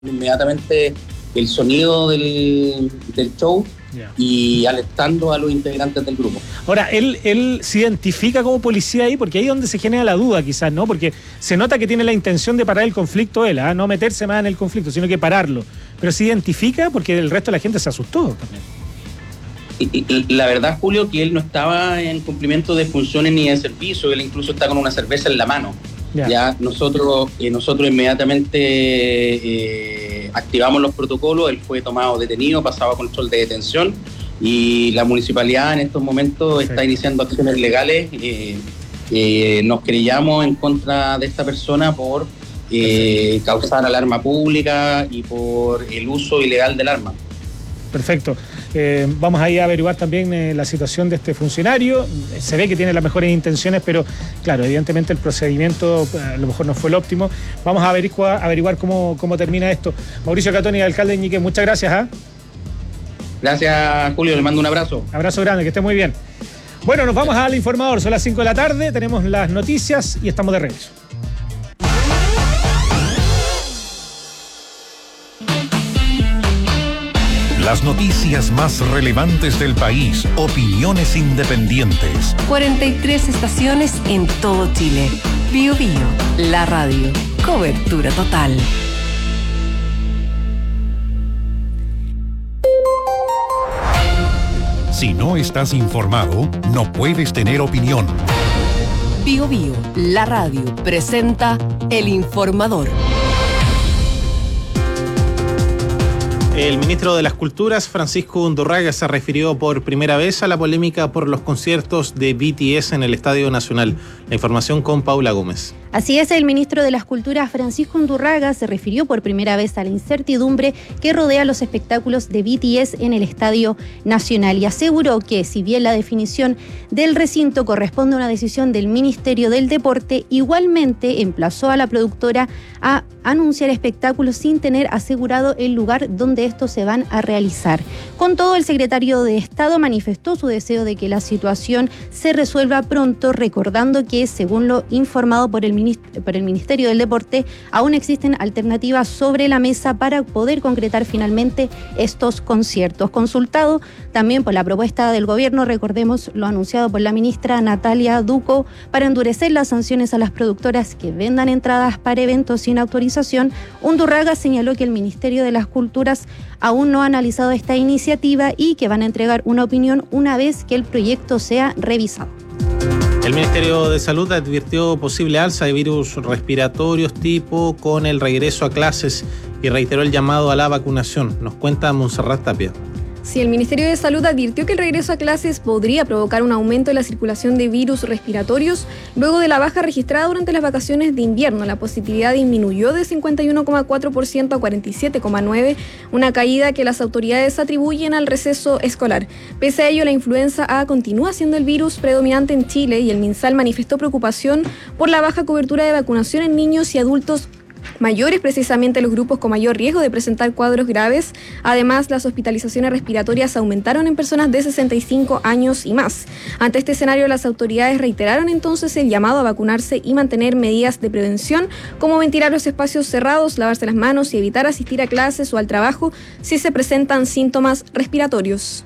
inmediatamente el sonido del show y alertando a los integrantes del grupo. Ahora, él se identifica como policía ahí, porque ahí es donde se genera la duda quizás, ¿no? Porque se nota que tiene la intención de parar el conflicto él, no meterse más en el conflicto, sino que pararlo. Pero se identifica porque el resto de la gente se asustó también. Y la verdad, Julio, que él no estaba en cumplimiento de funciones ni de servicio, él incluso está con una cerveza en la mano. Ya nosotros inmediatamente activamos los protocolos, él fue tomado detenido, pasaba a control de detención y la municipalidad en estos momentos está iniciando acciones legales. Nos querellamos en contra de esta persona por causar alarma pública y por el uso ilegal del arma. Perfecto. Vamos ahí a averiguar también la situación de este funcionario. Se ve que tiene las mejores intenciones, pero claro, evidentemente el procedimiento a lo mejor no fue el óptimo. Vamos a averiguar cómo termina esto. Mauricio Catoni, alcalde de Ñique, muchas gracias. Gracias, Julio, le mando un abrazo. Abrazo grande, que esté muy bien. Bueno, nos vamos al Informador, son las 5 de la tarde, tenemos las noticias y estamos de regreso. Las noticias más relevantes del país, opiniones independientes. 43 estaciones en todo Chile. Bío Bío, la radio. Cobertura total. Si no estás informado, no puedes tener opinión. Bío Bío, la radio, presenta El Informador. El ministro de las Culturas, Francisco Undurraga, se refirió por primera vez a la polémica por los conciertos de BTS en el Estadio Nacional. La información con Paula Gómez. Así es, el ministro de las Culturas, Francisco Undurraga, se refirió por primera vez a la incertidumbre que rodea los espectáculos de BTS en el Estadio Nacional y aseguró que, si bien la definición del recinto corresponde a una decisión del Ministerio del Deporte, igualmente emplazó a la productora a anunciar espectáculos sin tener asegurado el lugar donde estos se van a realizar. Con todo, el secretario de Estado manifestó su deseo de que la situación se resuelva pronto, recordando que, según lo informado por el Ministerio del Deporte, aún existen alternativas sobre la mesa para poder concretar finalmente estos conciertos. Consultado también por la propuesta del gobierno, recordemos lo anunciado por la ministra Natalia Ducco, para endurecer las sanciones a las productoras que vendan entradas para eventos sin autorización, Undurraga señaló que el Ministerio de las Culturas aún no ha analizado esta iniciativa y que van a entregar una opinión una vez que el proyecto sea revisado. El Ministerio de Salud advirtió posible alza de virus respiratorios tipo con el regreso a clases y reiteró el llamado a la vacunación. Nos cuenta Montserrat Tapia. Sí, el Ministerio de Salud advirtió que el regreso a clases podría provocar un aumento en la circulación de virus respiratorios luego de la baja registrada durante las vacaciones de invierno. La positividad disminuyó de 51,4% a 47,9%, una caída que las autoridades atribuyen al receso escolar. Pese a ello, la influenza A continúa siendo el virus predominante en Chile y el MinSal manifestó preocupación por la baja cobertura de vacunación en niños y adultos mayores, precisamente los grupos con mayor riesgo de presentar cuadros graves. Además, las hospitalizaciones respiratorias aumentaron en personas de 65 años y más. Ante este escenario, las autoridades reiteraron entonces el llamado a vacunarse y mantener medidas de prevención, como ventilar los espacios cerrados, lavarse las manos y evitar asistir a clases o al trabajo si se presentan síntomas respiratorios.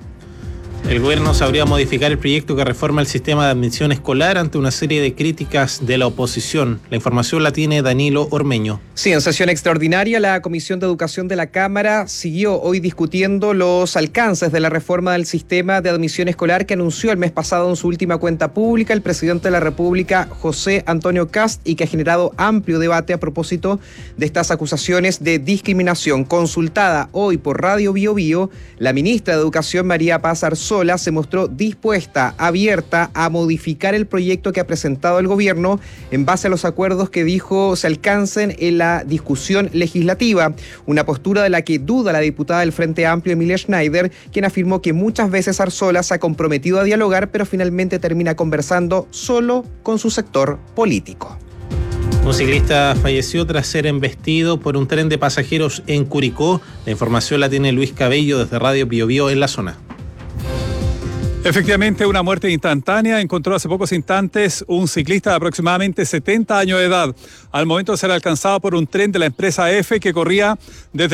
El gobierno sabría modificar el proyecto que reforma el sistema de admisión escolar ante una serie de críticas de la oposición. La información la tiene Danilo Ormeño. Sí, en sesión extraordinaria, la Comisión de Educación de la Cámara siguió hoy discutiendo los alcances de la reforma del sistema de admisión escolar que anunció el mes pasado en su última cuenta pública el presidente de la República, José Antonio Kast, y que ha generado amplio debate a propósito de estas acusaciones de discriminación. Consultada hoy por Radio Bío Bío, la ministra de Educación, María Paz Arzola, se mostró dispuesta, abierta a modificar el proyecto que ha presentado el gobierno en base a los acuerdos que dijo se alcancen en la discusión legislativa. Una postura de la que duda la diputada del Frente Amplio, Emilia Schneider, quien afirmó que muchas veces Arzola se ha comprometido a dialogar, pero finalmente termina conversando solo con su sector político. Un ciclista falleció tras ser embestido por un tren de pasajeros en Curicó. La información la tiene Luis Cabello desde Radio Bío Bío en la zona. Efectivamente, una muerte instantánea encontró hace pocos instantes un ciclista de aproximadamente 70 años de edad, al momento de ser alcanzado por un tren de la empresa EFE que corría desde